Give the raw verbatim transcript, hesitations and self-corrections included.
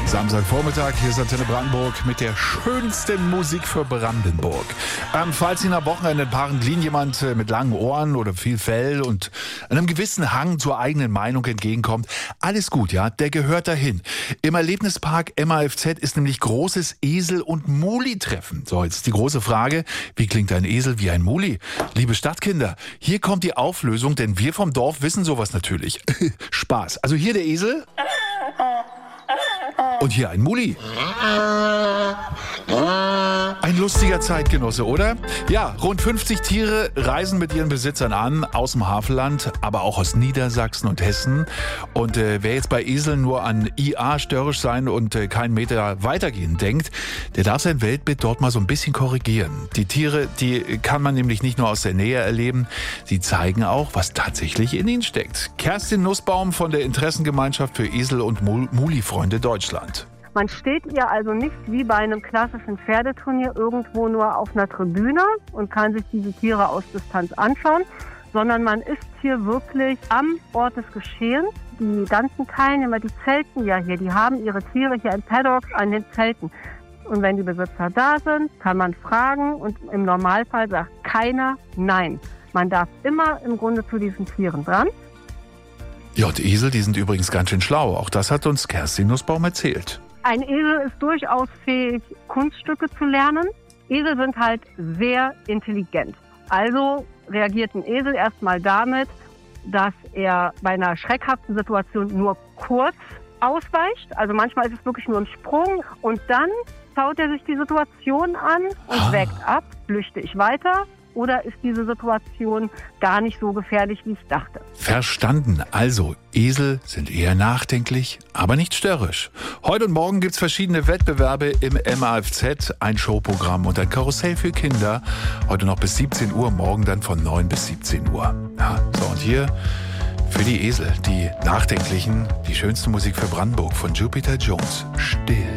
Samstagvormittag, hier ist Antenne Brandenburg mit der schönsten Musik für Brandenburg. Ähm, falls Ihnen am Wochenende in Parentlin jemand äh, mit langen Ohren oder viel Fell und einem gewissen Hang zur eigenen Meinung entgegenkommt, alles gut, ja, der gehört dahin. Im Erlebnispark M A F Z ist nämlich großes Esel- und Muli-Treffen. So, jetzt die große Frage, wie klingt ein Esel wie ein Muli? Liebe Stadtkinder, hier kommt die Auflösung, denn wir vom Dorf wissen sowas natürlich. Spaß. Also hier der Esel. Und hier ein Muli. Ein lustiger Zeitgenosse, oder? Ja, rund fünfzig Tiere reisen mit ihren Besitzern an, aus dem Havelland, aber auch aus Niedersachsen und Hessen. Und äh, wer jetzt bei Eseln nur an I A störrisch sein und äh, keinen Meter weitergehen denkt, der darf sein Weltbild dort mal so ein bisschen korrigieren. Die Tiere, die kann man nämlich nicht nur aus der Nähe erleben, sie zeigen auch, was tatsächlich in ihnen steckt. Kerstin Nussbaum von der Interessengemeinschaft für Esel- und Muli-Freunde Deutschland. Man steht ihr also nicht wie bei einem klassischen Pferdeturnier irgendwo nur auf einer Tribüne und kann sich diese Tiere aus Distanz anschauen, sondern man ist hier wirklich am Ort des Geschehens. Die ganzen Teilnehmer, die zelten ja hier, die haben ihre Tiere hier in Paddocks an den Zelten. Und wenn die Besitzer da sind, kann man fragen und im Normalfall sagt keiner nein. Man darf immer im Grunde zu diesen Tieren dran. Ja, und Esel, die sind übrigens ganz schön schlau. Auch das hat uns Kerstin Nussbaum erzählt. Ein Esel ist durchaus fähig, Kunststücke zu lernen. Esel sind halt sehr intelligent. Also reagiert ein Esel erstmal damit, dass er bei einer schreckhaften Situation nur kurz ausweicht. Also manchmal ist es wirklich nur ein Sprung. Und dann schaut er sich die Situation an und ah. wägt ab, flüchte ich weiter? Oder ist diese Situation gar nicht so gefährlich, wie ich dachte? Verstanden. Also, Esel sind eher nachdenklich, aber nicht störrisch. Heute und morgen gibt's verschiedene Wettbewerbe im M A F Z, ein Showprogramm und ein Karussell für Kinder. Heute noch bis siebzehn Uhr, morgen dann von neun bis siebzehn Uhr. Ja, so und hier für die Esel, die Nachdenklichen, die schönste Musik für Brandenburg von Jupiter Jones. Still.